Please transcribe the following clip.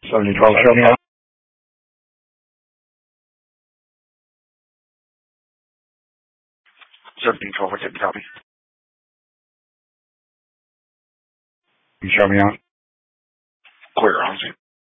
7012, show me out. what's it, copy? You show me out. Clear, I'll see.